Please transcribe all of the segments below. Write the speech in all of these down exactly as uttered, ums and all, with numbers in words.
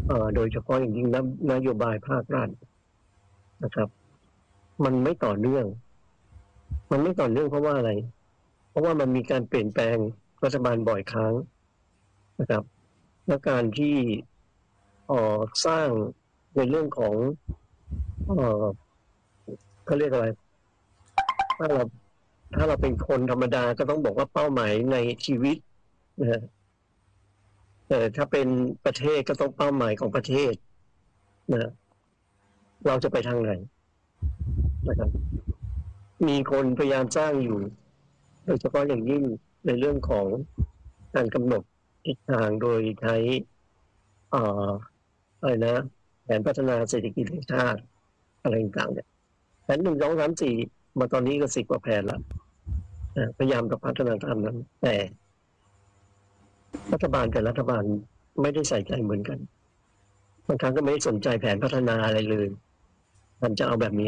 เอ่อโดยเฉพาะอย่างยิ่งนนโยบายภาครัฐนะครับมันไม่ต่อเนื่องมันไม่ต่อเนื่องเพราะว่าอะไรเพราะว่ามันมีการเปลี่ยนแปลงรัฐบาลบ่อยครั้งนะครับและการที่เอ่อสร้างในเรื่องของเอ่อเขาเรียกอะไรถ้าเราถ้าเราเป็นคนธรรมดาก็ต้องบอกว่าเป้าหมายในชีวิตนะฮะแต่ถ้าเป็นประเทศก็ต้องเป้าหมายของประเทศนะเราจะไปทางไหนนะครับมีคนพยายามสร้างอยู่โดยเฉพาะอย่างยิ่งในเรื่องของการกำหนดทิศทางโดยใช้เอ่ออะไรนะแผนพัฒนาเศรษฐกิจแห่งชาติอะไรต่างๆเนี่ยแผนหนึ่งสองสามสี่มาตอนนี้ก็สิบกว่าแผนละพยายามจะพัฒนาตามนั้นแต่รัฐบาลแต่รัฐบาลไม่ได้ใส่ใจเหมือนกันบางครั้งก็ไม่ได้สนใจแผนพัฒนาอะไรเลยมันจะเอาแบบนี้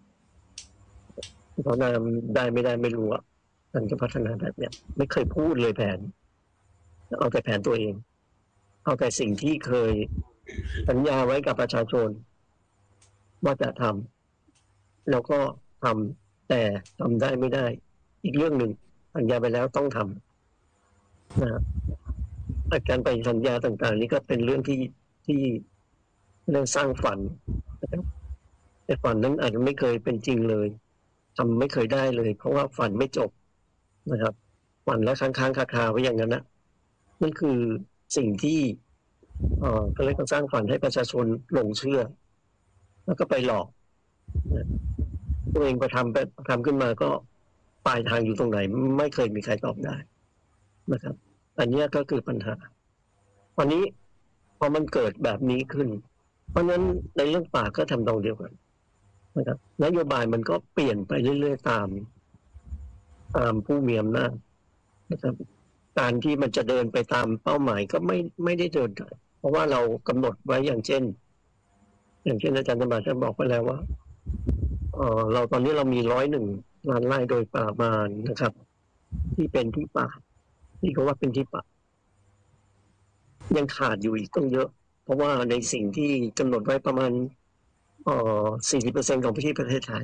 เพราะนั้นได้ไม่ได้ไม่รู้อ่ะมันจะพัฒนาแบบเนี้ยไม่เคยพูดเลยแผนเอาแต่แผนตัวเองเอาแต่สิ่งที่เคยสัญญาไว้กับประชาชนว่าจะทำแล้วก็ทำแต่ทำได้ไม่ได้อีกเรื่องหนึ่งสัญญาไปแล้วต้องทำนะการไปสัญญาต่างๆนี่ก็เป็นเรื่องที่ที่เรื่องสร้างฝันแต่ฝันนั้นอาจจะไม่เคยเป็นจริงเลยทำไม่เคยได้เลยเพราะว่าฝันไม่จบนะครับฝันและค้างๆคาๆไว้อย่างนั้นนะนั่นคือสิ่งที่เอ่อก็เลยต้องสร้างฝันให้ประชาชนหลงเชื่อแล้วก็ไปหลอกตัวเองพอทำไปทำขึ้นมาก็ปลายทางอยู่ตรงไหนไม่เคยมีใครตอบได้นะครับอันนี้ก็คือปัญหาวันนี้พอมันเกิดแบบนี้ขึ้นเพราะฉะนั้นในเรื่องป่าก็ทำตรงเดียวกันนะครับนโยบายมันก็เปลี่ยนไปเรื่อยๆตามตามผู้มีอำนาจนะครับการที่มันจะเดินไปตามเป้าหมายก็ไม่ไม่ได้เดินเพราะว่าเรากำหนดไว้อย่างเช่นอย่างเช่นอาจารย์ธรรมท่านบอกไปแล้วว่าเออเราตอนนี้เรามีร้อยหนึ่งล้านไร่โดยประมาณนะครับที่เป็นที่ป่าที่เขาว่าเป็นที่ป่ายังขาดอยู่อีกต้องเยอะเพราะว่าในสิ่งที่กำหนดไว้ประมาณเอ่อ สี่สิบเปอร์เซ็นต์ ของพื้นที่ประเทศไทย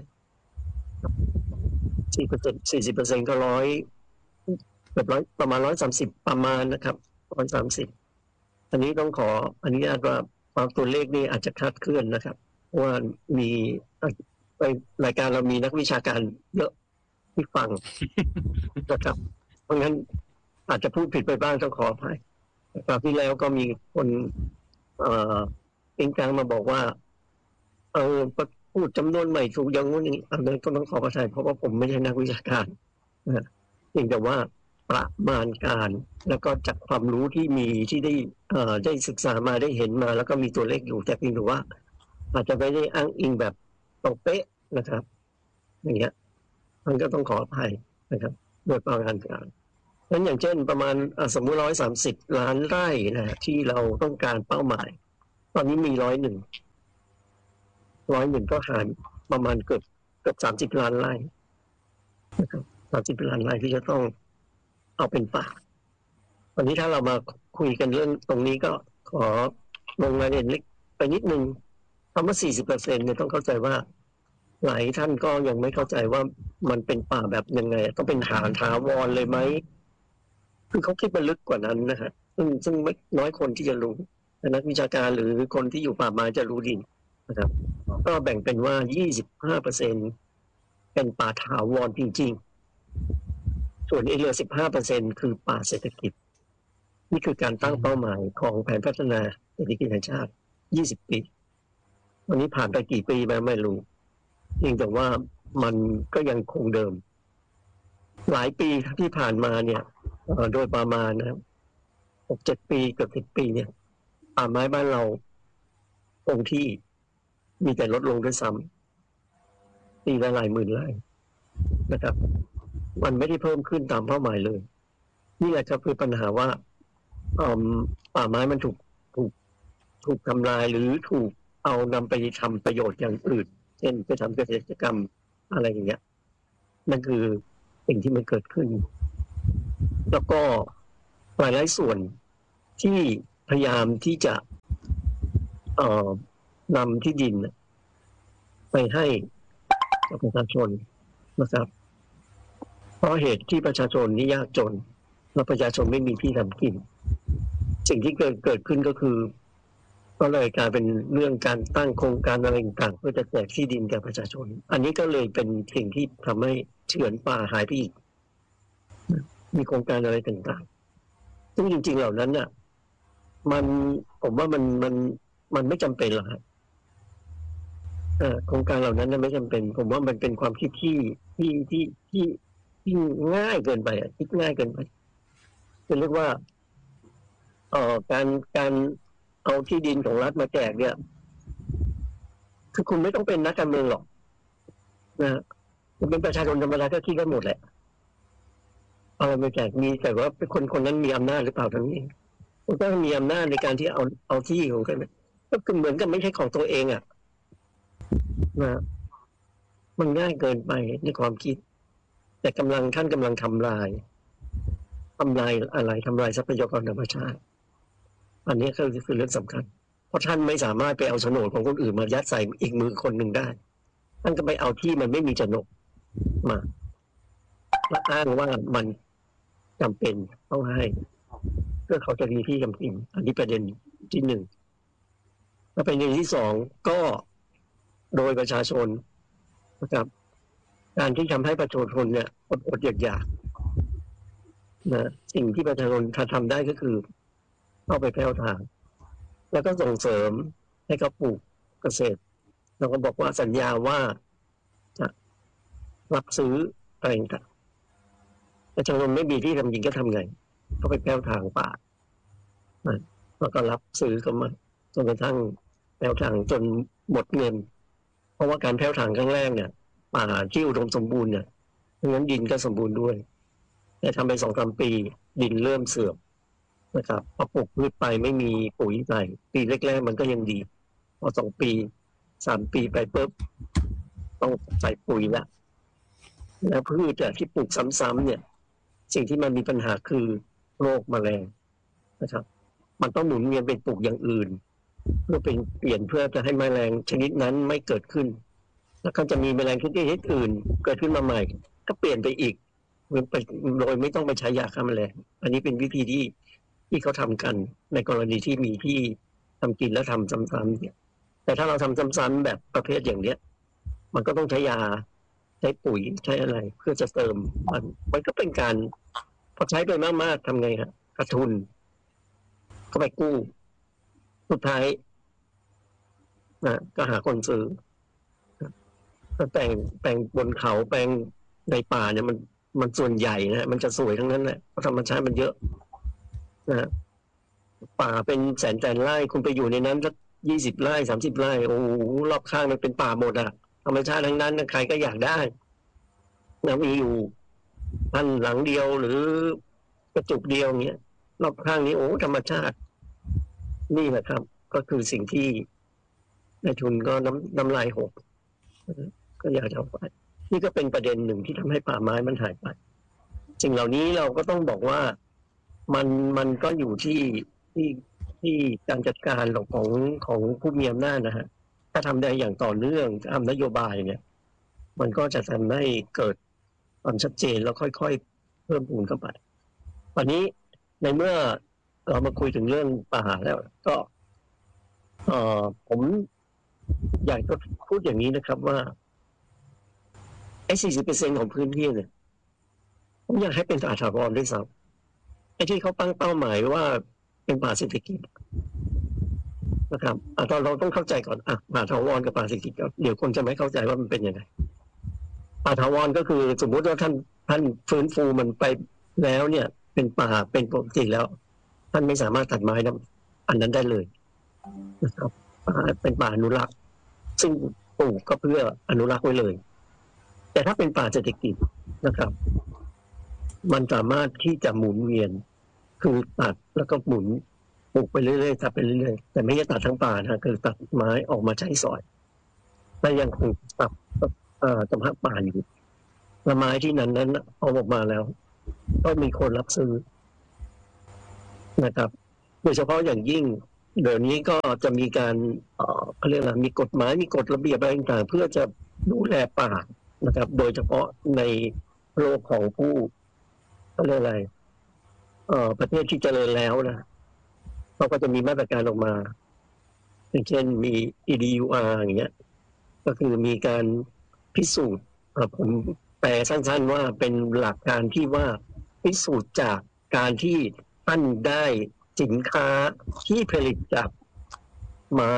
สี่สิบเปอร์เซ็นต์ สี่สิบเปอร์เซ็นต์ ก็ร้อยเกือบร้อยประมาณหนึ่งร้อยสามสิบประมาณนะครับหนึ่งร้อยสามสิบอันนี้ต้องขออนุญาตว่าความตัวเลขนี่อาจจะคลาดเคลื่อนนะครับเพราะว่ามีไปรายการเรามีนักวิชาการเยอะที่ฟังนะครับเพราะงั้นอาจจะพูดผิดไปบ้างต้องขออภัยคราวที่แล้วก็มีคนเอ่อติ้งกลางมาบอกว่าเออพูดจำนวนใหม่ถูกอย่างนู้นอันนั้นก็ต้องขออภัยเพราะว่าผมไม่ใช่นักวิชาการนะเพียงแต่ว่าประมาณการแล้วก็จากความรู้ที่มีที่ได้เอ่อได้ศึกษามาได้เห็นมาแล้วก็มีตัวเลขอยู่แต่เพียงแต่ว่าอาจจะไม่ได้อ้างอิงแบบตรงเป๊ะนะครับอย่างเงี้ยมันก็ต้องขออภัยนะครับโดยประมาณการนั้นอย่างเช่นประมาณสมมุติหนึ่งร้อยสามสิบล้านไร่นะที่เราต้องการเป้าหมายตอนนี้มีร้อยหนึ่งร้อยหนึ่งก็หารประมาณเกือบเกือบสามสิบล้านไร่นะครับสามสิบล้านไร่ที่จะต้องเอาเป็นป่าวันนี้ถ้าเรามาคุยกันเรื่องตรงนี้ก็ขอลงรายละเอียดเล็กไปนิดนึงคำว่า สี่สิบเปอร์เซ็นต์ เนี่ยต้องเข้าใจว่าหลายท่านก็ยังไม่เข้าใจว่ามันเป็นป่าแบบยังไงต้องเป็นฐานถาวรเลยไหมคือเขาคิดมันลึกกว่านั้นนะฮะซึ่งซึ่งไม่น้อยคนที่จะรู้นักวิชาการหรือคนที่อยู่ป่าไม้จะรู้ดีนะครับก็แบ่งเป็นว่า ยี่สิบห้าเปอร์เซ็นต์ เป็นป่าถาวรจริงๆส่วนอีกเหลือ สิบห้าเปอร์เซ็นต์ คือป่าเศรษฐกิจนี่คือการตั้งเป้าหมายของแผนพัฒนาเศรษฐกิจแห่งชาติยี่สิบปีวันนี้ผ่านไปกี่ปีมาไม่รู้เพียงแต่ว่ามันก็ยังคงเดิมหลายปีที่ผ่านมาเนี่ยโดยประมาณนะครับ หกเจ็ด ปีเกือบสิบปีเนี่ยป่าไม้บ้านเราคงที่มีแต่ลดลงด้วยซ้ำปีละหลายหมื่นไร่นะครับมันไม่ได้เพิ่มขึ้นตามเป้าหมายเลยนี่แหละครับคือปัญหาว่าป่าไม้มันถูกถูกถูกทำลายหรือถูกเอานำไปทำประโยชน์อย่างอื่นเช่นไปทำเกษตรกรรมอะไรอย่างเงี้ยนั่นคือสิ่งที่มันเกิดขึ้นแล้วก็หลายๆส่วนที่พยายามที่จะเอ่อนำที่ดินไปให้กับประชาชนนะครับเพราะเหตุที่ประชาชนนี่ยากจนและประชาชนไม่มีที่ทำกินสิ่งที่เกิดเกิดขึ้นก็คือก็เลยกลายเป็นเรื่องการตั้งโครงการอะไรต่างๆเพื่อจะแจกที่ดินแก่ประชาชนอันนี้ก็เลยเป็นสิ่งที่ทำให้เฉือนป่าหายไปอีกมีโครงการอะไรต่างๆซึ่งจริงๆเหล่านั้นน่ะมันผมว่ามันมันมันไม่จำเป็นหรอกครับโครงการเหล่านั้นไม่จำเป็นผมว่ามันเป็นความคิดที่ที่ที่ที่ที่ง่ายเกินไปอ่ะคิดง่ายเกินไปคือเรียกว่าเอ่อการการเอาที่ดินของรัฐมาแจกเนี่ยคือคุณไม่ต้องเป็นนักการเมืองหรอกนะคุณเป็นประชาชนธรรมดาก็คิดได้หมดแหละเอาอะไรมาแจกมีแต่ว่าเป็นคนคนนั้นมีอำนาจหรือเปล่าทั้งนี้คุณก็มีอำนาจในการที่เอาเอาที่ของกันก็คือเหมือนกับไม่ใช่ของตัวเองอ่ะนะมันง่ายเกินไปในความคิดแต่กำลังท่านกำลังทำลายทำลายอะไรทำลายทรัพยากรธรรมชาติอันนี้ก็คือเรื่องสำคัญเพราะท่านไม่สามารถไปเอาโฉนดของคนอื่นมายัดใส่อีกมือคนหนึ่งได้ท่านก็ไปเอาที่มันไม่มีโฉนดมาและอ้างว่ามันจำเป็นต้องให้เพื่อเขาจะมีที่ทำกินอันนี้ประเด็นที่หนึ่งและประเด็นที่สองก็โดยประชาชนนะครับการที่ทำให้ประชาชนเนี่ยอดอดอยากๆนะสิ่งที่ประชาชนทำได้ก็คือเข้าไปแผ่วทางแล้วก็ส่งเสริมให้เขาปลูกเกษตรเราก็บอกว่าสัญญาว่าจะรับซื้ออะไรต่างประชาชนไม่มีที่ทำกินก็ทำไงเขาไปแผ่วทางป่าแล้วก็รับซื้อกันมาจนกระทั่งแผ่วทางจนหมดเงินเพราะว่าการแผ่วทางครั้งแรกเนี่ยป่าที่อุดมสมบูรณ์เนี่ยงั้นดินก็สมบูรณ์ด้วยแต่ทำไปสองสามปีดินเริ่มเสื่อมนะครับพอปลูกพืชไปไม่มีปุ๋ยใส่ปีแรกๆมันก็ยังดีพอสองปีสามปีไปปุ๊บต้องใส่ปุ๋ยละแล้วพืชที่ปลูกซ้ำๆเนี่ยสิ่งที่มันมีปัญหาคือโรคแมลงนะครับมันต้องหมุนเวียนเป็นปลูกอย่างอื่นเพื่อเป็นเปลี่ยนเพื่อจะให้แมลงชนิดนั้นไม่เกิดขึ้นแล้วก็จะมีแมลงชนิดอื่นเกิดขึ้นมาใหม่ก็เปลี่ยนไปอีกโดยไม่ต้องไปใช้ยาฆ่าแมลงอันนี้เป็นวิธีที่ที่เขาทำกันในกรณีที่มีที่ทำกินแล้วทำซ้ำๆเนี่ยแต่ถ้าเราทำซ้ำๆแบบประเภทอย่างเนี้ยมันก็ต้องใช้ยาใช้ปุ๋ยใช้อะไรเพื่อจะเติมมันมันก็เป็นการพอใช้ไปมากๆทำไงฮะขาดทุนก็ไปกู้สุดท้ายนะก็หาคนซื้อก็แปลงแปลงบนเขาแปลงในป่าเนี่ยมันมันส่วนใหญ่นะมันจะสวยทั้งนั้นแหละเพราะธรรมชาติมันเยอะนะป่าเป็นแสนแสนไร่คุณไปอยู่ในนั้นสักยี่สิบไร่สามสิบไร่โอ้โหรอบข้างมันเป็นป่าหมดอะธรรมชาติทั้งนั้นใครก็อยากได้นะมีอยู่บ้านหลังเดียวหรือกระจุกเดียวเงี้ยรอบข้างนี้โอ้ธรรมชาตินี่แหละครับก็คือสิ่งที่นายทุนก็น้ำน้ำลายหกก็อยากจะเอาไปนี่ก็เป็นประเด็นหนึ่งที่ทำให้ป่าไม้มันหายไปสิ่งเหล่านี้เราก็ต้องบอกว่ามันมันก็อยู่ที่ที่ที่การจัดการของของผู้มีอำนาจนะฮะถ้าทำได้อย่างต่อเนื่องทำนโยบายเนี่ยมันก็จะทำให้เกิดความชัดเจนแล้วค่อยๆเพิ่มพูนเข้าไปวันนี้ในเมื่อเรามาคุยถึงเรื่องป่าแล้วก็เอ่อผมอยากจะพูดอย่างนี้นะครับว่าไอ้สี่สิบเปอร์เซ็นต์ของพื้นที่เนี่ยผมอยากให้เป็นป่าถาวรด้วยซ้ำไอ้ที่เขาตั้งเป้าหมายว่าเป็นป่าเศรษฐกิจนะครับอ่ะตอนเราต้องเข้าใจก่อนอ่ะป่าถาวรกับป่าเศรษฐกิจเดี๋ยวคนจะไม่เข้าใจว่ามันเป็นยังไงป่าถาวรก็คือสมมุติว่าท่านท่านฟื้นฟูมันไปแล้วเนี่ยเป็นป่าเป็นปกติแล้วท่านไม่สามารถตัดไม้นั้นอันนั้นได้เลยนะครับป่าเป็นป่าอนุรักษ์ซึ่งปลูกก็เพื่ออนุรักษ์ไว้เลยแต่ถ้าเป็นป่าเศรษฐกิจนะครับมันสามารถที่จะหมุนเวียนคือตัดแล้วก็หมุนปลูกไปเรื่อยๆตัดไปเรื่อยๆแต่ไม่ใช่ตัดทั้งป่านะคือตัดไม้ออกมาใช้สอยและยังคงตัดสภาพป่าอยู่และไม้ที่นั้นนั้นเอาออกมาแล้วต้องมีคนรับซื้อนะครับโดยเฉพาะอย่างยิ่งเดี๋ยวนี้ก็จะมีการเอ่อเขาเรียกอะไรมีกฎหมายมีกฎระเบียบอะไรต่างๆเพื่อจะดูแลป่านะครับ โดยเฉพาะในโลกของผู้เขาเรียกอะไรเอ่อประเทศที่เจริญแล้วนะเขาก็จะมีมาตรการออกมาอย่างเช่นมี อี ดี ยู อาร์ อย่างเงี้ยก็คือมีการพิสูจน์ผมแปลสั้นๆว่าเป็นหลักการที่ว่าพิสูจน์จากการที่ท่านได้สินค้าที่ผลิตจากไม้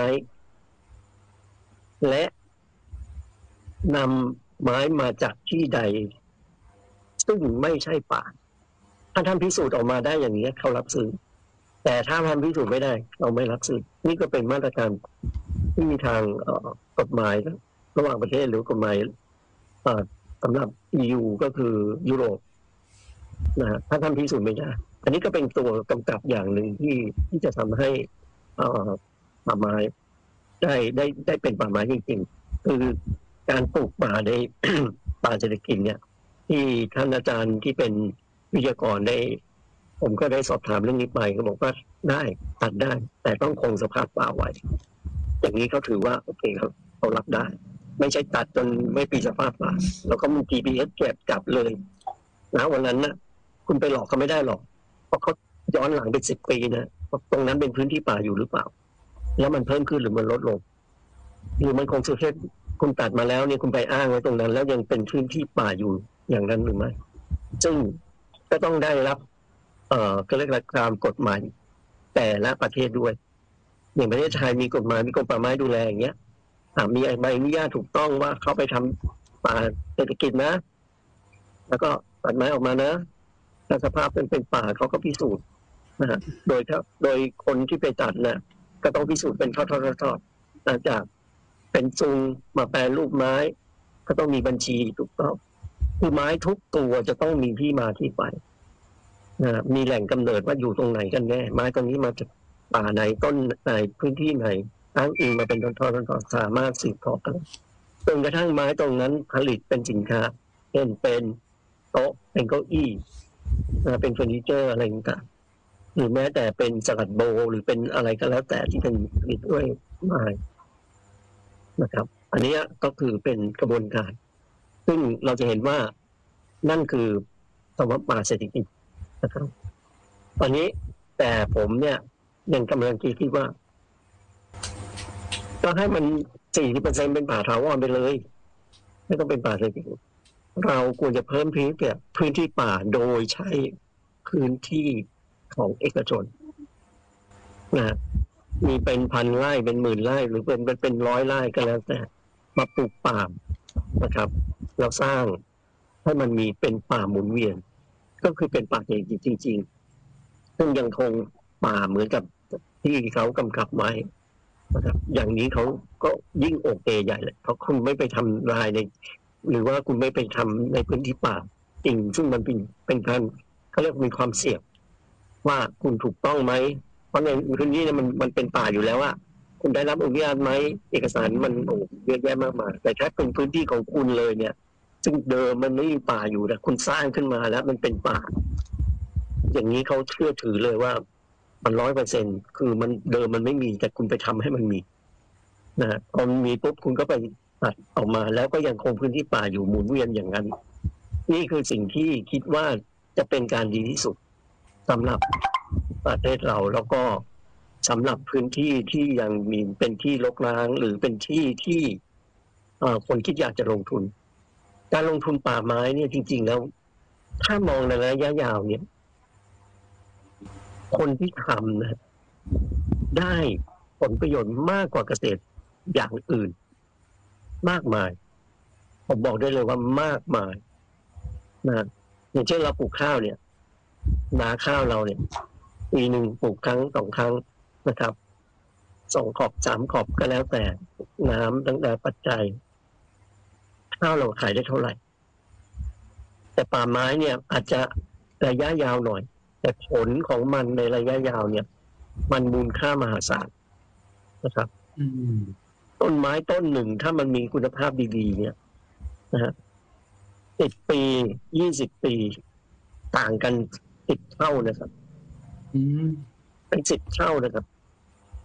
และนำไม้มาจากที่ใดซึ่งไม่ใช่ป่าถ้าท่านพิสูจน์ออกมาได้อย่างนี้เขารับซื้อแต่ถ้าท่านพิสูจน์ไม่ได้เราไม่รับซื้อนี่ก็เป็นมาตรการที่มีทางกฎหมายระหว่างประเทศหรือกฎหมายสำหรับ อี ยู ก็คือยุโรปนะถ้าท่านพิสูจน์ไม่ได้อันนี้ก็เป็นตัวกำกับอย่างหนึ่งที่ที่จะทำให้ป่าไม้ได้ได้ได้เป็นป่าไม้จริงๆคือการปลูกป่าใน ป่าเศรษฐกิจเนี่ยที่ท่านอาจารย์ที่เป็นวิทยากรได้ผมก็ได้สอบถามเรื่องนี้ไปเขาบอกว่าได้ตัดได้แต่ต้องคงสภาพป่าไว้อย่างนี้เขาถือว่าโอเคครับเขารับได้ไม่ใช่ตัดจนไม่ปีสภาพป่าแล้วก็มี จี พี เอส เก็บจับเลยนะวันนั้นนะคุณไปหลอกเขาไม่ได้หรอกเพราะเขาย้อนหลังเป็นสิบปีนะตรงนั้นเป็นพื้นที่ป่าอยู่หรือเปล่าแล้วมันเพิ่มขึ้นหรือมันลดลงหรือมันคงสุดแค่คุณตัดมาแล้วเนี่ยคุณไปอ้างไว้ตรงนั้นแล้วยังเป็นพื้นที่ป่าอยู่อย่างนั้นหรือไม่ซึ่งก็ต้องได้รับเอ่อก็เรียกว่าตามกฎหมายแต่ละประเทศด้วยอย่างประเทศไทยมีกฎหมายมีกรมป่าไม้ดูแลอย่างเงี้ยมีใบอนุญาตถูกต้องว่าเขาไปทำป่าเศรษฐกิจนะแล้วก็ตัดไม้ออกมานะถ้าสภาพเป็นเป็นป่าเขาก็พิสูจน์นะฮะโดยถ้าโดยคนที่ไปตัดนะก็ต้องพิสูจน์เป็นทอดๆๆจากเป็นซุงมาแปรรูปไม้ก็ต้องมีบัญชีถูกต้องคือไม้ทุกตัวจะต้องมีที่มาที่ไปนะมีแหล่งกำเนิดว่าอยู่ตรงไหนกันแน่ไม้ตรงนี้มาจากป่าไหนต้นไหนพื้นที่ไหนอ้างอิงมาเป็นตอนๆๆสามารถสืบทอดกันจนกระทั่งไม้ตรงนั้นผลิตเป็นสินค้าเช่นเป็นโต๊ะเป็นเก้าอี้เป็นเฟอร์นิเจอร์อะไรต่างๆหรือแม้แต่เป็นสลัดโบหรือเป็นอะไรก็แล้วแต่ที่เป็นผลิตด้วยไม้นะครับอันนี้ก็คือเป็นกระบวนการซึ่งเราจะเห็นว่านั่นคือภาวะป่าเศรษฐกิจนะครับตอนนี้แต่ผมเนี่ยยังกำลังคิดว่าก็ให้มัน สี่สิบเปอร์เซ็นต์ เป็นป่าถาวรไปเลยไม่ต้องเป็นป่าเศรษฐกิจเราควรจะเพิ่มพื้นที่พื้นที่ป่าโดยใช้พื้นที่ของเอกชนนะมีเป็นพันไร่เป็นหมื่นไร่หรือเป็นเป็นร้อยไร่ก็แล้วแต่มาปลูกป่านะครับเราสร้างให้มันมีเป็นป่าหมุนเวียนก็คือเป็นป่าเศรษฐกิจจริงๆซึ่งยังคงป่าเหมือนกับที่เขากำกับไว้นะครับอย่างนี้เขาก็ยิ่งโอเคใหญ่เลยเพราะคุณไม่ไปทำลายในหรือว่าคุณไม่ไปทำในพื้นที่ป่าจริงซึ่งมันเป็นเป็นการเขาเรียกมีความเสี่ยงว่าคุณถูกต้องไหมเพราะในพื้นที่นั้นมันมันเป็นป่าอยู่แล้วอะคุณได้รับอนุญาตไหมเอกสารมันโอ้เยอะแยะมากมายแต่ถ้าเป็นพื้นที่ของคุณเลยเนี่ยซึ่งเดิมมันไม่มีป่าอยู่แต่คุณสร้างขึ้นมาแล้วมันเป็นป่าอย่างนี้เขาเชื่อถือเลยว่ามันร้อยเปอร์เซ็นต์คือมันเดิมมันไม่มีแต่คุณไปทำให้มันมีนะพอมันมีปุ๊บคุณก็ไปตัดออกมาแล้วก็ยังคงพื้นที่ป่าอยู่หมุนเวียนอย่างนั้นนี่คือสิ่งที่คิดว่าจะเป็นการดีที่สุดสำหรับประเทศเราแล้วก็สำหรับพื้นที่ที่ยังมีเป็นที่รกร้างหรือเป็นที่ที่คนคิดอยากจะลงทุนการลงทุนป่าไม้เนี่ยจริงๆแล้วถ้ามองในระยะยาวเนี่ยคนที่ทำนะได้ผลประโยชน์มากกว่าเกษตรอย่างอื่นมากมายผมบอกได้เลยว่ามากมายนะอย่างเช่นเราปลูกข้าวเนี่ยนาข้าวเราเนี่ยปีหนึ่งปลูกครั้งสองครั้งนะครับสองขอบสามขอบก็แล้วแต่น้ำตั้งแต่ปัจจัยข้าวเราขายได้เท่าไหร่แต่ป่าไม้เนี่ยอาจจะระยะยาวหน่อยแต่ผลของมันในระยะยาวเนี่ยมันมูลค่ามหาศาลนะครับต้นไม้ต้นหนึ่งถ้ามันมีคุณภาพดีๆเนี่ยนะฮะสิบปียี่สิบปีต่างกันสิบเท่านะครับเป็นสิบเท่านะครับ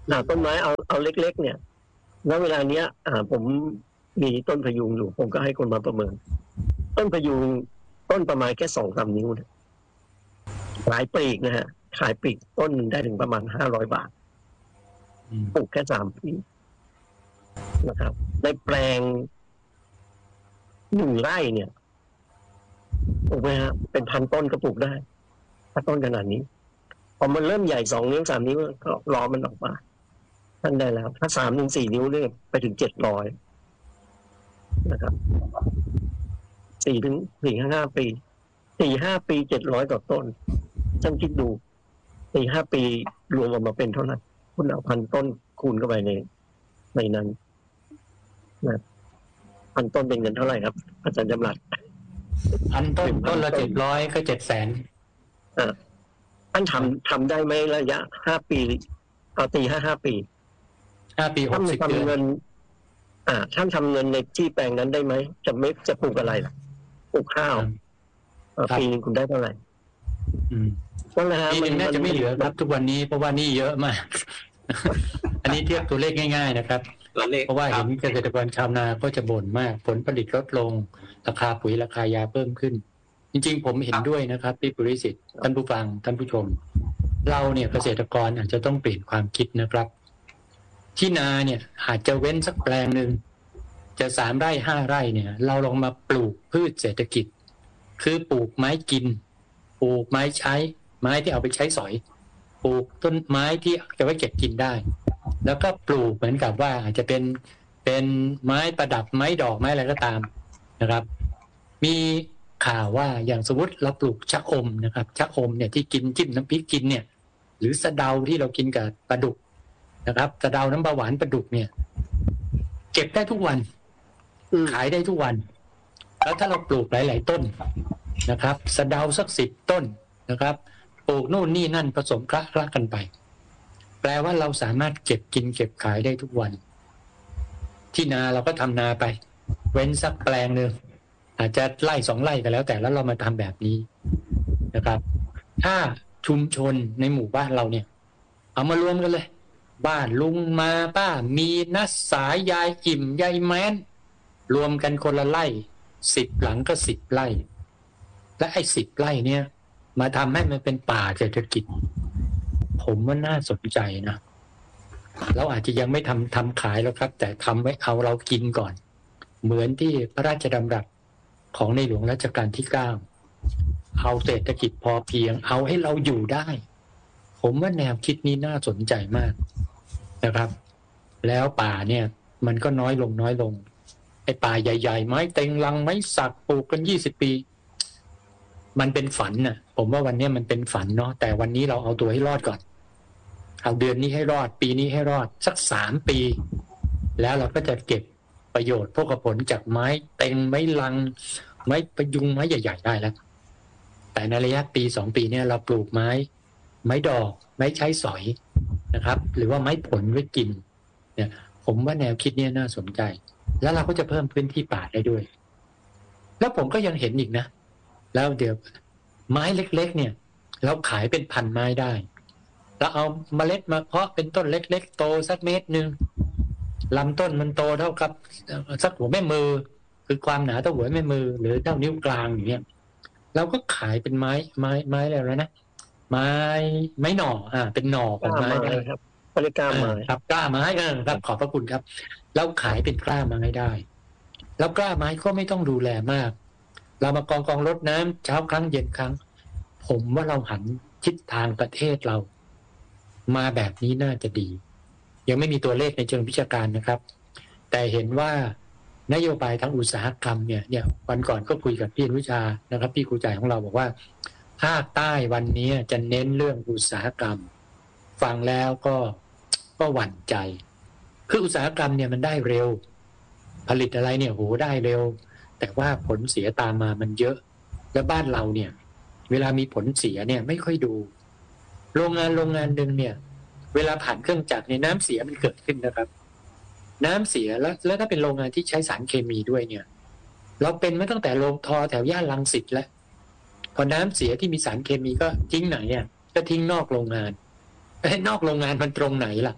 อ่าต้นไม้เอาเอาเล็กๆเนี่ยณเวลาเนี้ยอ่าผมมีต้นพยุงอยู่ผมก็ให้คนมาประเมินต้นพยุงต้นประมาณแค่สองสามนิ้วเนี่ยขายปลีกนะฮะขายปลีกต้นหนึ่งได้ถึงประมาณห้าร้อยบาทปลูกแค่สามปีนะครับในแปลงหนึ่งไร่เนี่ยถูกไหมฮะเป็นพันต้นก็ปลูกได้ถ้าต้นขนาดนี้พอมันเริ่มใหญ่สองนิ้วสามนิ้วก็รอมันออกมาท่านได้แล้วถ้าสามถึงสี่นิ้วเนี่ยไปถึงเจ็ดร้อยนะครับสี่ถึงสี่ห้าห้าปีสี่ห้าปีเจ็ดร้อยต่อต้นท่านคิดดูสี่ห้าปีรวมออกมาเป็นเท่าไหร่คุณเอาพันต้นคูณเข้าไปในในนั้นนะพันต้นเป็นเงินเท่าไหร่ครับอาจารย์จำรัดพันต้นต้นละเจ็ดร้อยก็เจ็ดแสนอ่าท่านทำทำได้ไหมระยะห้าปีเอาตีห้าห้าปีห้าปีหกสิบเดือนเงินอ่าท่านทำเงินในที่แปลงนั้นได้ไหมจะไม่จะปลูกอะไรล่ะปลูกข้าวปีนึงคุณได้เท่าไหร่ปีนึงน่าจะไม่เหลือครับทุกวันนี้เพราะว่านี่เยอะมากอันนี้เทียบตัวเลขง่ายๆนะครับเพราะว่าเห็นเกษตรกรชาวนาก็จะบ่นมากผลผลิตลดลงราคาปุ๋ยราคายาเพิ่มขึ้นจริงๆผมเห็นด้วยนะครับพี่ปุริสิทธิ์ท่านผู้ฟังท่านผู้ชมเราเนี่ยเกษตรกรอาจจะต้องเปลี่ยนความคิดนะครับที่นาเนี่ยอาจจะเว้นสักแปลงหนึ่งจะสามไร่ห้าไร่เนี่ยเราลองมาปลูกพืชเศรษฐกิจคือปลูกไม้กินปลูกไม้ใช้ไม้ที่เอาไปใช้สอยปลูกต้นไม้ที่จะไว้เก็บกินได้แล้วก็ปลูกเหมือนกับว่าอาจจะเป็นเป็นไม้ประดับไม้ดอกไม้อะไรก็ตามนะครับมีข่าวว่าอย่างสมมติเราปลูกชะอมนะครับชะอมเนี่ยที่กินจิ้มน้ำพริกกินเนี่ยหรือสะเดาที่เรากินกับปลาดุกนะครับสะเดาน้ำปลาหวานปลาดุกเนี่ยเก็บได้ทุกวันขายได้ทุกวันแล้วถ้าเราปลูกหลายๆต้นนะครับสะเดาสักสิบต้นนะครับปลูกโน่นนี่นั่นผสมคละคละกันไปแปลว่าเราสามารถเก็บกินเก็บขายได้ทุกวันที่นาเราก็ทำนาไปเว้นสักแปลงนึงอาจจะไล่สองไร่กันแล้วแต่แล้วเรามาทำแบบนี้นะครับถ้าชุมชนในหมู่บ้านเราเนี่ยเอามารวมกันเลยบ้านลุงมาป้ามีนัสสายยายอิ่มยายแม้นรวมกันคนละไร่สิบหลังก็สิบไร่และไอ้สิบไร่เนี่ยมาทำให้มันเป็นป่าเศรษฐกิจผมว่าน่าสนใจนะเราอาจจะยังไม่ทำทำขายแล้วครับแต่ทำไว้เอาเรากินก่อนเหมือนที่พระราชดำรัสของในหลวงรัชกาลที่เก้าเอาเศรษฐกิจพอเพียงเอาให้เราอยู่ได้ผมว่าแนวคิดนี้น่าสนใจมากนะครับแล้วป่าเนี่ยมันก็น้อยลงน้อยลงไอ้ป่าใหญ่ๆไม้เต็งลังไม้สักปลูกกันยี่สิบปีมันเป็นฝันน่ะผมว่าวันนี้มันเป็นฝันเนาะแต่วันนี้เราเอาตัวให้รอดก่อนเอาเดือนนี้ให้รอดปีนี้ให้รอดสักสามปีแล้วเราก็จะเก็บประโยชน์พวกผลจากไม้เต็งไม้ลังไม้ประยุงไม้ใหญ่ๆได้แล้วแต่ในระยะปีสองปีเนี่ยเราปลูกไม้ไม้ดอกไม้ใช้สอยนะครับหรือว่าไม้ผลไว้กินเนี่ยผมว่าแนวคิดนี้น่าสนใจแล้วเราก็จะเพิ่มพื้นที่ป่าได้ด้วยแล้วผมก็ยังเห็นอีกนะแล้วเดี๋ยวไม้เล็กๆเนี่ยเราขายเป็นพันไม้ได้เราเอาเมล็ดมาเพาะเป็นต้นเล็กๆโตสักเมตรนึงลำต้นมันโตเท่ากับสักหัวแม่มือคือความหนาเท่าหัวแม่มือหรือเท่านิ้วกลางอย่างเงี้ยเราก็ขายเป็นไม้ไม้ไม้อะไรแล้วนะไม้ไม้หน่ออ่าเป็นหน่อของไม้ได้ครับบริการไม้ครับกล้าไม้เออครับขอบพระคุณครับเราขายเป็นกล้าไม้ได้แล้วกล้าไม้ก็ไม่ต้องดูแลมากเรามากองกองรดน้ำเช้าครั้งเย็นครั้งผมว่าเราหันทิศทางประเทศเรามาแบบนี้น่าจะดียังไม่มีตัวเลขในเชิงวิชาการนะครับแต่เห็นว่านโยบายทางอุตสาหกรรมเนี่ยเนี่ยวันก่อนก็คุยกับพี่วิชานะครับพี่ครูจ่ายของเราบอกว่าภาคใต้วันนี้จะเน้นเรื่องอุตสาหกรรมฟังแล้วก็ก็หวั่นใจคืออุตสาหกรรมเนี่ยมันได้เร็วผลิตอะไรเนี่ยโหได้เร็วแต่ว่าผลเสียตามมามันเยอะและบ้านเราเนี่ยเวลามีผลเสียเนี่ยไม่ค่อยดูโรงงานโรงงานหนึ่งเนี่ยเวลาผ่านเครื่องจักรเนี่ยน้ำเสียมันเกิดขึ้นนะครับน้ำเสียแล้วแล้วถ้าเป็นโรงงานที่ใช้สารเคมีด้วยเนี่ยเราเป็นมาตั้งแต่โรงทอแถวย่านรังสิตแล้วพอน้ำเสียที่มีสารเคมีก็ทิ้งไหนเนี่ยก็ทิ้งนอกโรงงานไอ้นอกโรงงานมันตรงไหนล่ะ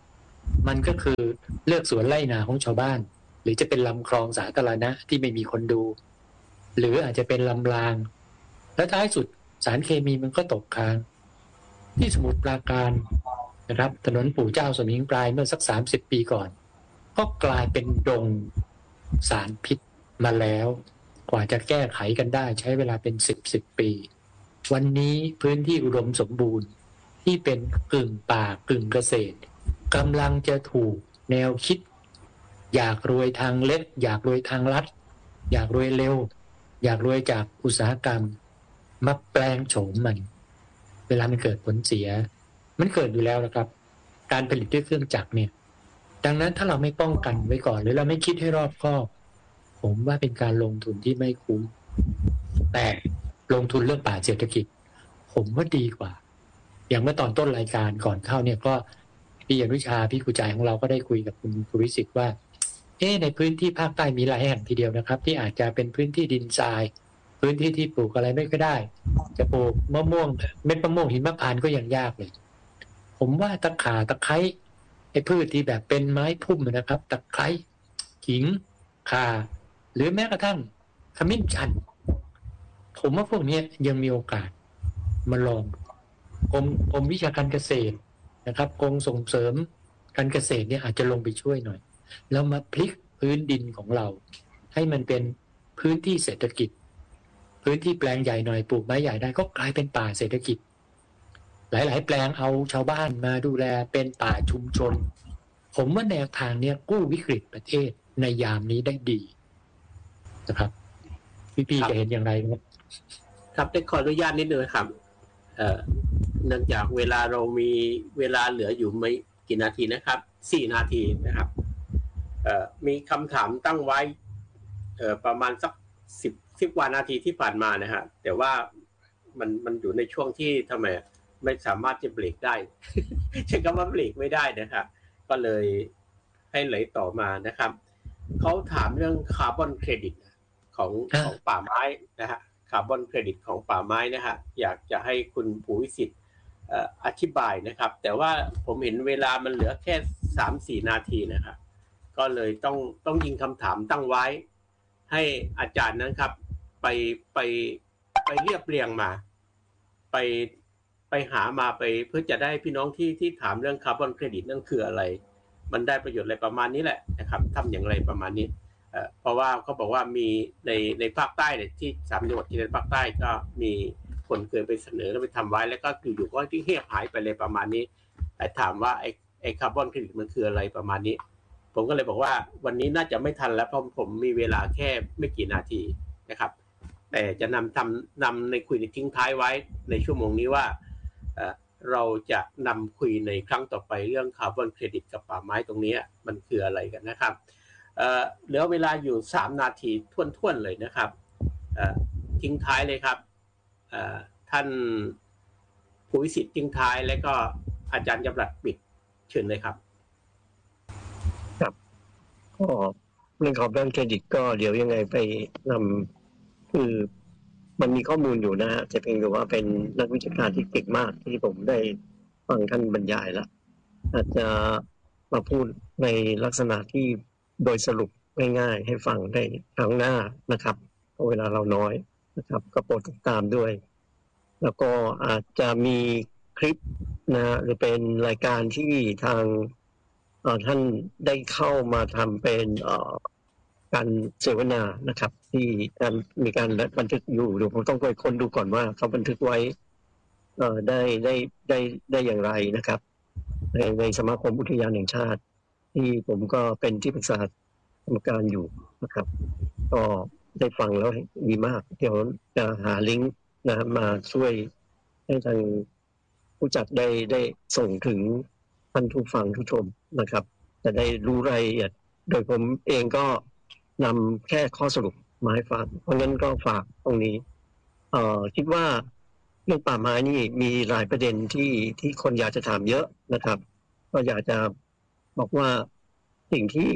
มันก็คือเลือกสวนไร่นาของชาวบ้านหรือจะเป็นลำคลองสาธารณะที่ไม่มีคนดูหรืออาจจะเป็นลำรางแล้วท้ายสุดสารเคมีมันก็ตกค้างที่สมุทรปราการนะครับถนนปู่เจ้าสมิงปรายเมื่อสักสามสิบปีก่อนก็กลายเป็นดงสารพิษมาแล้วกว่าจะแก้ไขกันได้ใช้เวลาเป็นสิบสิบปีวันนี้พื้นที่อุดมสมบูรณ์ที่เป็นกึ่งป่ากึ่งเกษตรกำลังจะถูกแนวคิดอยากรวยทางเล็กอยากรวยทางลัดอยากรวยเร็วอยากรวยจากอุตสาหกรรมมาแปลงโฉมมันเวลามันเกิดผลเสียมันเกิดอยู่แล้วนะครับการผลิตด้วยเครื่องจักรเนี่ยดังนั้นถ้าเราไม่ป้องกันไว้ก่อนหรือเราไม่คิดให้รอบคอบผมว่าเป็นการลงทุนที่ไม่คุ้มแต่ลงทุนเรื่องป่าเศรษฐกิจผมว่าดีกว่าอย่างเมื่อตอนต้นรายการก่อนเข้าเนี่ยก็พี่อนุชาพี่กุจายของเราก็ได้คุยกับคุณภูริสิทธิ์ว่าเอ๊ะในพื้นที่ภาคใต้มีหลายแห่งทีเดียวนะครับที่อาจจะเป็นพื้นที่ดินทรายพื้นที่ที่ปลูกอะไรไม่ก็ได้จะปลูกมะม่วงเม็ดมะม่วงหิมพานต์ก็ยังยากเลยผมว่าตะข่าตะไคร้ไอ้พืชที่แบบเป็นไม้พุ่มนะครับตะไคร้ขิงข่าหรือแม้กระทั่งขมิ้นชันผมว่าพวกนี้ยังมีโอกาสมาลองกรมกรมวิชาการเกษตรนะครับกรมส่งเสริมการเกษตรเนี่ยอาจจะลงไปช่วยหน่อยแล้วมาพลิกพื้นดินของเราให้มันเป็นพื้นที่เศรษฐกิจพื้นที่แปลงใหญ่หน่อยปลูกไม้ใหญ่ได้ก็กลายเป็นป่าเศรษฐกิจหลายๆแปลงเอาชาวบ้านมาดูแลเป็นป่าชุมชนผมว่าแนวทางเนี้ยกู้วิกฤตประเทศในยามนี้ได้ดีนะครับพี่ๆจะเห็นอย่างไรครับครับได้ขออนุญาตนิดนึงครับเอ่อเนื่องจากเวลาเรามีเวลาเหลืออยู่ไม่กี่นาทีนะครับสี่นาทีนะครับเอ่อมีคำถามตั้งไว้เอ่อประมาณสักสิบสิบกว่านาทีที่ผ่านมานะฮะแต่ว่ามันมันอยู่ในช่วงที่ทำไมไม่สามารถจะเบรกได้ ใช้คำว่าเบรกไม่ได้นะครับก็เลยให้ไหลต่อมานะครับเขาถามเรื่องคาร์บอนเครดิตของของป่าไม้นะฮะคาร์บอนเครดิตของป่าไม้นะฮะอยากจะให้คุณภูวิสิทธิ์อธิบายนะครับแต่ว่าผมเห็นเวลามันเหลือแค่ สามถึงสี่ นาทีนะครับก็เลยต้องต้องยิงคำถามตั้งไว้ให้อาจารย์นั้นครับไปไปไปเรียบเรียงมาไปไปหามาไปเพื่อจะได้พี่น้องที่ที่ถามเรื่องคาร์บอนเครดิตนั่นคืออะไรมันได้ประโยชน์อะไรประมาณนี้แหละนะครับทำอย่างไรประมาณนี้เพราะว่าเขาบอกว่ามีในในภาคใต้เนี่ยที่สามจังหวัดที่ในภาคใต้ก็มีคนเคยไปเสนอแล้วไปทำไว้แล้วก็อยู่ๆก็ที่เงียบหายไปเลยประมาณนี้แต่ถามว่าไอ้ไอ้คาร์บอนเครดิตมันคืออะไรประมาณนี้ผมก็เลยบอกว่าวันนี้น่าจะไม่ทันแล้วเพราะผมมีเวลาแค่ไม่กี่นาทีนะครับแต่จะนำทำนำในคุยในทิ้งท้ายไว้ในชั่วโมงนี้ว่าเราจะนำคุยในครั้งต่อไปเรื่องคาร์บอนเครดิตกับป่าไม้ตรงนี้มันคืออะไรกันนะครับเอ่อเหลือเวลาอยู่สามนาทีท่วนๆเลยนะครับเอ่อทิ้งท้ายเลยครับเอ่อท่านภูวิสิทธิ์ทิ้งท้ายและก็อาจารย์จำรัดปิดเชิญเลยครับครับก็เรื่องคาร์บอนเครดิตก็เดี๋ยวยังไงไปนำคือมันมีข้อมูลอยู่นะฮะแต่เพียงแต่ว่าเป็นนักวิชาการที่เก่งมากที่ผมได้ฟังท่านบรรยายแล้วอาจจะมาพูดในลักษณะที่โดยสรุปง่ายๆให้ฟังได้ครั้งหน้านะครับเพราะเวลาเราน้อยนะครับก็โปรดติดตามด้วยแล้วก็อาจจะมีคลิปนะหรือเป็นรายการที่ทางท่านได้เข้ามาทำเป็นการเสวนานะครับที่การมีการบันทึกอยู่เดี๋ยวผมต้องไปค้นดูก่อนว่าเขาบันทึกไว้ได้ได้ได้ได้อย่างไรนะครับในในสมาคมอุทยานแห่งชาติที่ผมก็เป็นที่ปรึกษากรรมการอยู่นะครับก็ได้ฟังแล้วดีมากเดี๋ยวจะหาลิงก์นะมาช่วยให้ทางผู้จัดได้ได้ส่งถึงท่านผู้ฟังผู้ชมนะครับจะได้รู้รายละเอียดโดยผมเองก็นำแค่ข้อสรุปมาให้ฟังเพราะงั้นก็ฝากตรงนี้เอ่อคิดว่าเรื่องป่าไม้นี่มีหลายประเด็นที่ที่คนอยากจะถามเยอะนะครับก็อยากจะบอกว่าสิ่งที่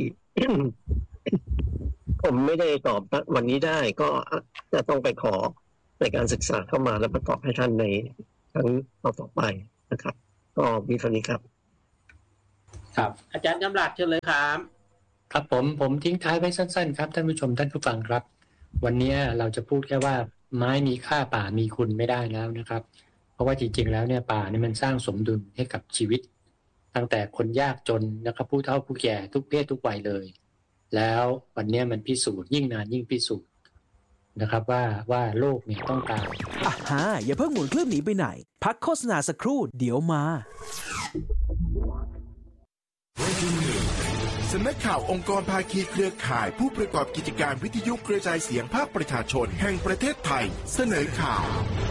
ผมไม่ได้ตอบวันนี้ได้ก็จะต้องไปขอในการศึกษาเข้ามาแล้วประกอบให้ท่านในครั้งต่อๆไปนะครับก็มีเท่านี้ครับครับอาจารย์กำลัดเชิญเลยครับครับผมผมทิ้งท้ายไว้สั้นๆครับท่านผู้ชมท่านผู้ฟังครับวันนี้เราจะพูดแค่ว่าไม้มีค่าป่ามีคุณไม่ได้แล้วนะครับเพราะว่าจริงๆแล้วเนี่ยป่านี่มันสร้างสมดุลให้กับชีวิตตั้งแต่คนยากจนนะครับผู้เฒ่าผู้แก่ทุกเพศทุกวัยเลยแล้ววันนี้มันพิสูจน์ยิ่งนานยิ่งพิสูจน์นะครับว่าว่าโลกเนี่ยต้องการอ่ะฮะอย่าเพิ่งหมุนเครื่องหนีไปไหนพักโฆษณาสักครู่เดี๋ยวมาสำนักข่าวองค์กรภาคีเครือข่ายผู้ประกอบกิจการวิทยุกระจายเสียงภาคประชาชนแห่งประเทศไทยเสนอข่าว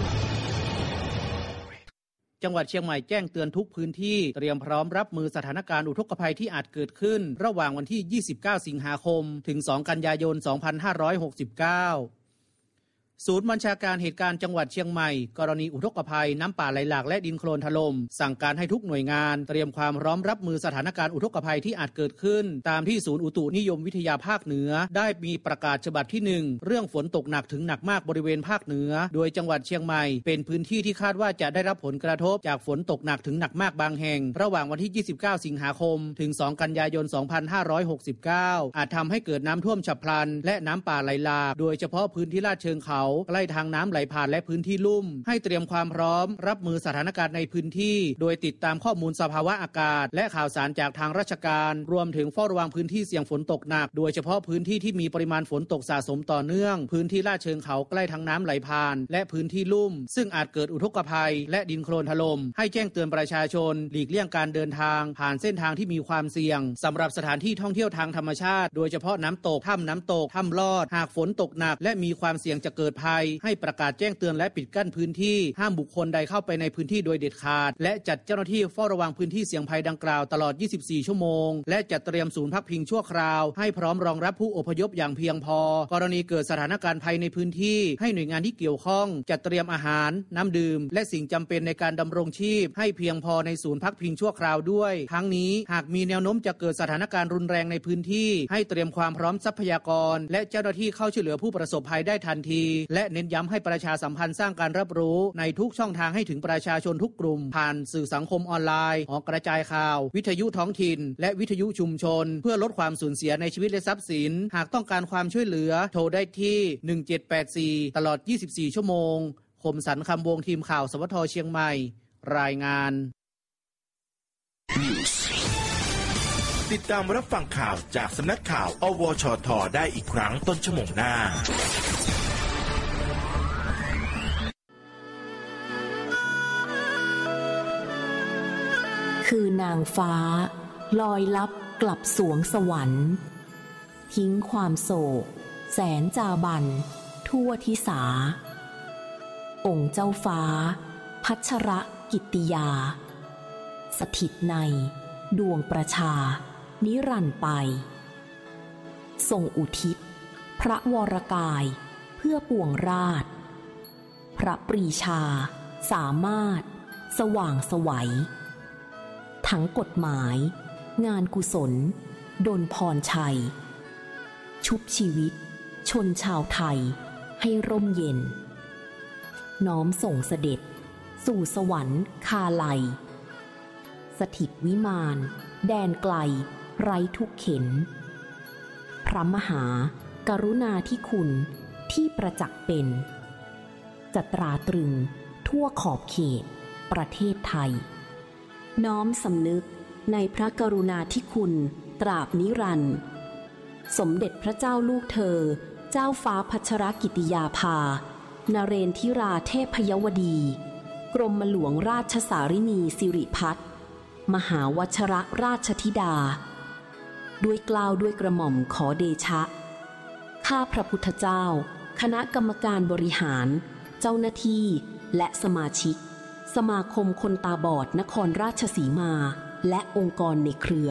จังหวัดเชียงใหม่แจ้งเตือนทุกพื้นที่เตรียมพร้อมรับมือสถานการณ์อุทกภัยที่อาจเกิดขึ้นระหว่างวันที่ยี่สิบเก้าสิงหาคมถึงสองกันยายนสองพันห้าร้อยหกสิบเก้าศูนย์บัญชาการเหตุการณ์จังหวัดเชียงใหม่กรณีอุทกภัยน้ำป่าไหลหลากและดินโคลนถล่มสั่งการให้ทุกหน่วยงานเตรียมความพร้อมรับมือสถานการณ์อุทกภัยที่อาจเกิดขึ้นตามที่ศูนย์อุตุนิยมวิทยาภาคเหนือได้มีประกาศฉบับที่หนึ่งเรื่องฝนตกหนักถึงหนักมากบริเวณภาคเหนือโดยจังหวัดเชียงใหม่เป็นพื้นที่ที่คาดว่าจะได้รับผลกระทบจากฝนตกหนักถึงหนักมากบางแห่งระหว่างวันที่ยี่สิบเก้าสิงหาคมถึงสองกันยายนสองพันห้าร้อยหกสิบเก้าอาจทำให้เกิดน้ำท่วมฉับพลันและน้ำป่าไหลหลากโดยเฉพาะพื้นที่ลาดเชิงเขาใกล้ทางน้ำไหลผ่านและพื้นที่ลุ่มให้เตรียมความพร้อมรับมือสถานการณ์ในพื้นที่โดยติดตามข้อมูลสภาวะอากาศและข่าวสารจากทางราชการรวมถึงเฝ้าระวังพื้นที่เสี่ยงฝนตกหนักโดยเฉพาะพื้นที่ที่มีปริมาณฝนตกสะสมต่อเนื่องพื้นที่ลาดเชิงเขาใกล้ทางน้ำไหลผ่านและพื้นที่ลุ่มซึ่งอาจเกิดอุทกภัยและดินโคลนถล่มให้แจ้งเตือนประชาชนหลีกเลี่ยงการเดินทางผ่านเส้นทางที่มีความเสี่ยงสำหรับสถานที่ท่องเที่ยวทางธรรมชาติโดยเฉพาะน้ำตกถ้ำน้ำตกถ้ำลอดหากฝนตกหนักและมีความเสี่ยงจะเกิดภัยให้ประกาศแจ้งเตือนและปิดกั้นพื้นที่ห้ามบุคคลใดเข้าไปในพื้นที่โดยเด็ดขาดและจัดเจ้าหน้าที่เฝ้าระวังพื้นที่เสี่ยงภัยดังกล่าวตลอดยี่สิบสี่ชั่วโมงและจัดเตรียมศูนย์พักพิงชั่วคราวให้พร้อมรองรับผู้อพยพอย่างเพียงพอกรณีเกิดสถานการณ์ภัยในพื้นที่ให้หน่วยงานที่เกี่ยวข้องจัดเตรียมอาหารน้ำดื่มและสิ่งจำเป็นในการดำรงชีพให้เพียงพอในศูนย์พักพิงชั่วคราวด้วยทั้งนี้หากมีแนวโน้มจะเกิดสถานการณ์รุนแรงในพื้นที่ให้เตรียมความพร้อมทรัพยากรและเจ้าหน้าที่เข้าช่วยเหลือผู้ประสบภัยได้ทันทีและเน้นย้ำให้ประชาสัมพันธ์สร้างการรับรู้ในทุกช่องทางให้ถึงประชาชนทุกกลุ่มผ่านสื่อสังคมออนไลน์หอกระจายข่าววิทยุท้องถิ่นและวิทยุชุมชนเพื่อลดความสูญเสียในชีวิตและทรัพย์สินหากต้องการความช่วยเหลือโทรได้ที่หนึ่งเจ็ดแปดสี่ตลอดยี่สิบสี่ชั่วโมงคมสันต์คำวงทีมข่าวสวทเชียงใหม่รายงานติดตามรับฟังข่าวจากสำนักข่าวอวชทได้อีกครั้งต้นชั่วโมงหน้าคือนางฟ้าลอยลับกลับสวงสวรรค์ทิ้งความโศกแสนจาบันทั่วทิสาองค์เจ้าฟ้าพัชรกิตติยาสถิตในดวงประชานิรันดร์ไปทรงอุทิศพระวรกายเพื่อปวงราชพระปรีชาสามารถสว่างไสวทั้งกฎหมายงานกุศลดลพรชัยชุบชีวิตชนชาวไทยให้ร่มเย็นน้อมส่งเสด็จสู่สวรรค์คาไลสถิตวิมานแดนไกลไร้ทุกเข็นพระมหากรุณาธิคุณที่ประจักษ์เป็นจะตราตรึงทั่วขอบเขตประเทศไทยน้อมสำนึกในพระกรุณาธิคุณตราบนิรันดร์สมเด็จพระเจ้าลูกเธอเจ้าฟ้าพัชรกิติยาภานเรนทิราเทพยวดีกรมหลวงราชสารินีสิริพัฒน์มหาวชรราชธิดาด้วยเกล้าด้วยกระหม่อมขอเดชะข้าพระพุทธเจ้าคณะกรรมการบริหารเจ้าหน้าที่และสมาชิกสมาคมคนตาบอดนครราชสีมาและองค์กรในเครือ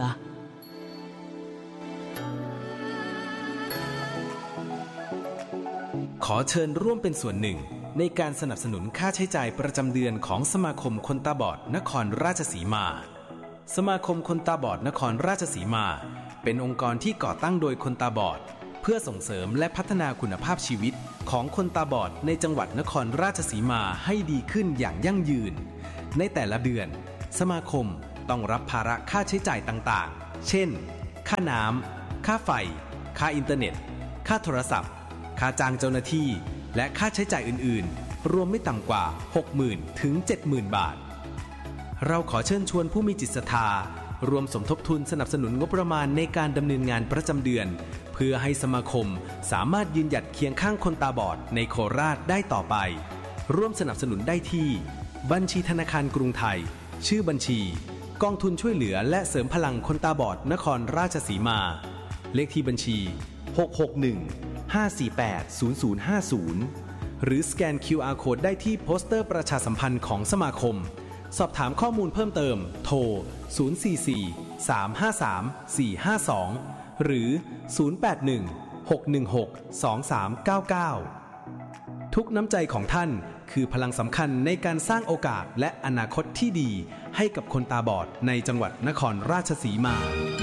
ขอเชิญร่วมเป็นส่วนหนึ่งในการสนับสนุนค่าใช้จ่ายประจำเดือนของสมาคมคนตาบอดนครราชสีมาสมาคมคนตาบอดนครราชสีมาเป็นองค์กรที่ก่อตั้งโดยคนตาบอดเพื่อส่งเสริมและพัฒนาคุณภาพชีวิตของคนตาบอดในจังหวัดนครราชสีมาให้ดีขึ้นอย่างยั่งยืนในแต่ละเดือนสมาคมต้องรับภาระค่าใช้จ่ายต่างๆเช่นค่าน้ำค่าไฟค่าอินเทอร์เน็ตค่าโทรศัพท์ค่าจ้างเจ้าหน้าที่และค่าใช้จ่ายอื่นๆรวมไม่ต่ำกว่า หกหมื่น ถึง เจ็ดหมื่น บาทเราขอเชิญชวนผู้มีจิตศรัทธารวมสมทบทุนสนับสนุนงบประมาณในการดำเนินงานประจำเดือนเพื่อให้สมาคมสามารถยืนหยัดเคียงข้างคนตาบอดในโคราชได้ต่อไปร่วมสนับสนุนได้ที่บัญชีธนาคารกรุงไทยชื่อบัญชีกองทุนช่วยเหลือและเสริมพลังคนตาบอดนครราชสีมาเลขที่บัญชีหก หก หนึ่ง ห้า สี่ แปด ศูนย์ ศูนย์ ห้า ศูนย์หรือสแกน คิว อาร์ Code ได้ที่โปสเตอร์ประชาสัมพันธ์ของสมาคมสอบถามข้อมูลเพิ่มเติมโทรศูนย์ สี่ สี่ สาม ห้า สาม สี่ ห้า สองหรือศูนย์ แปด หนึ่ง หก หนึ่ง หก สอง สาม เก้า เก้าทุกน้ำใจของท่านคือพลังสำคัญในการสร้างโอกาสและอนาคตที่ดีให้กับคนตาบอดในจังหวัดนครราชสีมา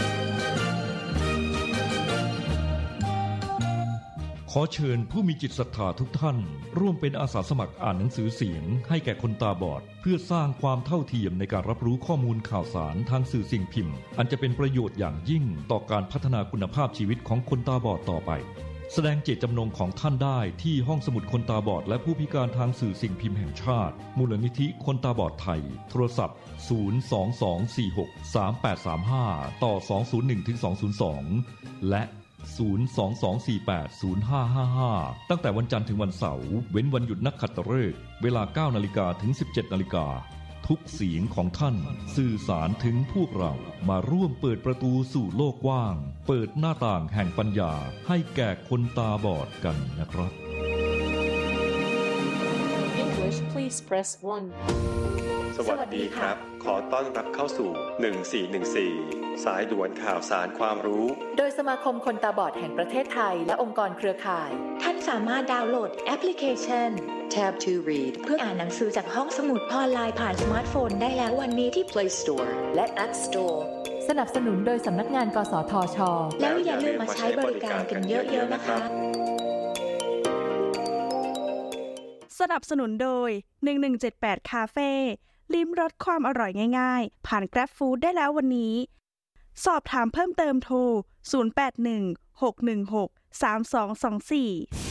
ขอเชิญผู้มีจิตศรัทธาทุกท่านร่วมเป็นอาสาสมัครอ่านหนังสือเสียงให้แก่คนตาบอดเพื่อสร้างความเท่าเทียมในการรับรู้ข้อมูลข่าวสารทางสื่อสิ่งพิมพ์อันจะเป็นประโยชน์อย่างยิ่งต่อการพัฒนาคุณภาพชีวิตของคนตาบอดต่อไปแสดงเจตจำนงของท่านได้ที่ห้องสมุดคนตาบอดและผู้พิการทางสื่อสิ่งพิมพ์แห่งชาติมูลนิธิคนตาบอดไทยโทรศัพท์ศูนย์ สอง สอง สี่ หก สาม แปด สาม ห้าต่อสอง ศูนย์ หนึ่ง ถึง สอง ศูนย์ สองและศูนย์ สอง สอง สี่ แปด ศูนย์ ห้า ห้า ห้าตั้งแต่วันจันทร์ถึงวันเสาร์เว้นวันหยุดนักขัตฤกษ์เวลา เก้า นาฬิกาถึง สิบเจ็ด นาฬิกาทุกเสียงของท่านสื่อสารถึงพวกเรามาร่วมเปิดประตูสู่โลกกว้างเปิดหน้าต่างแห่งปัญญาให้แก่คนตาบอดกันนะครับ English please press one สวัสดีครับขอต้อนรับเข้าสู่หนึ่งสี่หนึ่งสี่สายด่วนข่าวสารความรู้โดยสมาคมคนตาบอดแห่งประเทศไทยและองค์กรเครือข่ายท่านสามารถดาวน์โหลดแอปพลิเคชัน Tab to Read เพื่ออ่านหนังสือจากห้องสมุดออนไลน์ผ่านสมาร์ทโฟนได้แล้ววันนี้ที่ Play Store และ App Store สนับสนุนโดยสำนักงานกสทช.แล้วอย่าลืมมาใช้บริการกันเยอะๆนะคะสนับสนุนโดยหนึ่งหนึ่งเจ็ดแปดคาเฟ่ลิ้มรสความอร่อยง่ายๆผ่าน Grab Food ได้แล้ววันนี้สอบถามเพิ่มเติมโทรศูนย์ แปด หนึ่ง หก หนึ่ง หก สาม สอง สอง สี่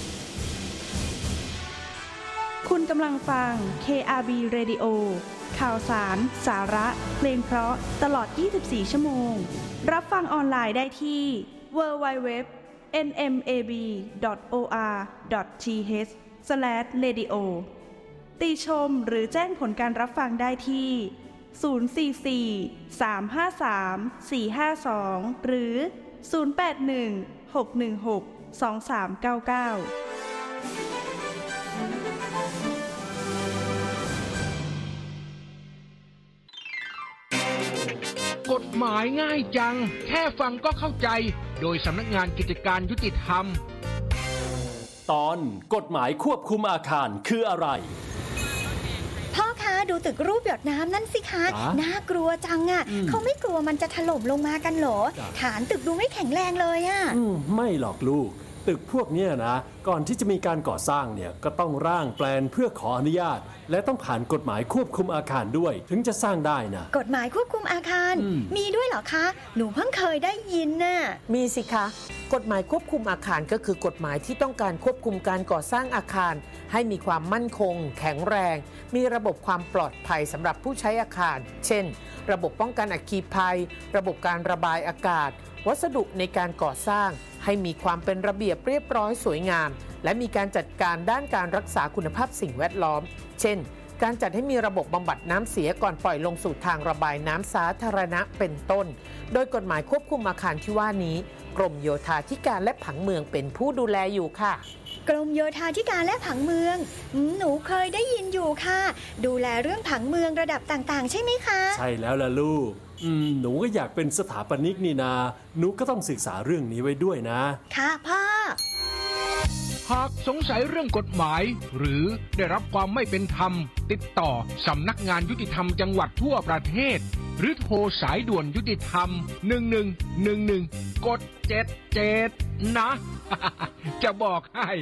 คุณกำลังฟัง เค อาร์ บี Radio ข่าวสารสาระเพลงเพราะตลอดยี่สิบสี่ชั่วโมงรับฟังออนไลน์ได้ที่ ดับเบิลยู ดับเบิลยู ดับเบิลยู ดอท เอ็น เอ็ม เอ บี ดอท โอ อาร์ ดอท ที เอช สแลช เรดิโอ ติชมหรือแจ้งผลการรับฟังได้ที่ศูนย์ สี่ สี่ สาม ห้า สาม สี่ ห้า สองหรือศูนย์ แปด หนึ่ง หก หนึ่ง หก สอง สาม เก้า เก้ากฎหมายง่ายจังแค่ฟังก็เข้าใจโดยสำนักงานกิจการยุติธรรมตอนกฎหมายควบคุมอาคารคืออะไรพ่อคะดูตึกรูปหยดน้ำนั่นสิคะน่ากลัวจังอ่ะเขาไม่กลัวมันจะถล่มลงมากันเหรอฐานตึกดูไม่แข็งแรงเลยอ่ะไม่หรอกลูกตึกพวกนี้นะก่อนที่จะมีการก่อสร้างเนี่ยก็ต้องร่างแปลนเพื่อขออนุญาตและต้องผ่านกฎหมายควบคุมอาคารด้วยถึงจะสร้างได้นะกฎหมายควบคุมอาคารมมีด้วยเหรอคะหนูเพิ่งเคยได้ยินน่ะมีสิคะกฎหมายควบคุมอาคารก็คือกฎหมายที่ต้องการควบคุมการก่อสร้างอาคารให้มีความมั่นคงแข็งแรงมีระบบความปลอดภัยสำหรับผู้ใช้อาคารเช่นระบบป้องกันอัคคีภัยระบบการระบายอากาศวัสดุในการก่อสร้างให้มีความเป็นระเบียบเรียบร้อยสวยงามและมีการจัดการด้านการรักษาคุณภาพสิ่งแวดล้อมเช่นการจัดให้มีระบบบำบัดน้ำเสียก่อนปล่อยลงสู่ทางระบายน้ำสาธารณะเป็นต้นโดยกฎหมายควบคุมอาคารที่ว่านี้กรมโยธาธิการและผังเมืองเป็นผู้ดูแลอยู่ค่ะกรมโยธาธิการและผังเมืองหนูเคยได้ยินอยู่ค่ะดูแลเรื่องผังเมืองระดับต่างๆใช่ไหมคะใช่แล้วล่ะลูกหนูก็อยากเป็นสถาปนิกนี่นาหนูก็ต้องศึกษาเรื่องนี้ไว้ด้วยนะค่ะพ่อหากสงสัยเรื่องกฎหมายหรือได้รับความไม่เป็นธรรมติดต่อสำนักงานยุติธรรมจังหวัดทั่วประเทศหรือโทรสายด่วนยุติธรรมหนึ่งหนึ่งหนึ่งหนึ่งกดเจ็ดเจ็ดนะ จะบอกให้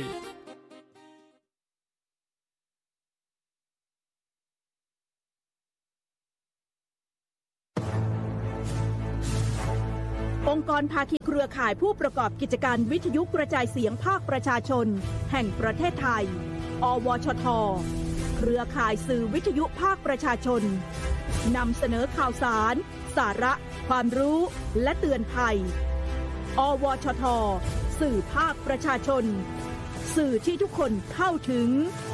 กรภาคีเครือข่ายผู้ประกอบกิจการวิทยุกระจายเสียงภาคประชาชนแห่งประเทศไทยอวชท.เครือข่ายสื่อวิทยุภาคประชาชนนำเสนอข่าวสารสาระความรู้และเตือนภัยอวชท.สื่อภาคประชาชนสื่อที่ทุกคนเข้าถึง